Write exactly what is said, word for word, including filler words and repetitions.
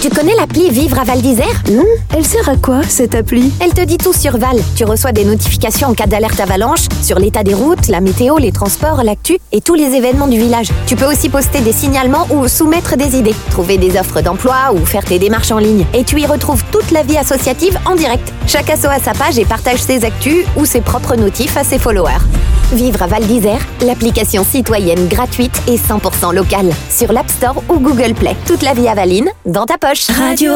Tu connais l'appli Vivre à Val d'Isère ? Non, elle sert à quoi cette appli ? Elle te dit tout sur Val. Tu reçois des notifications en cas d'alerte avalanche sur l'état des routes, la météo, les transports, l'actu et tous les événements du village. Tu peux aussi poster des signalements ou soumettre des idées, trouver des offres d'emploi ou faire tes démarches en ligne. Et tu y retrouves toute la vie associative en direct. Chaque asso a sa page et partage ses actus ou ses propres notifs à ses followers. Vivre à Val d'Isère, l'application citoyenne gratuite et cent pour cent locale. Sur l'App Store ou Google Play. Toute la vie avaline dans ta poche. Radio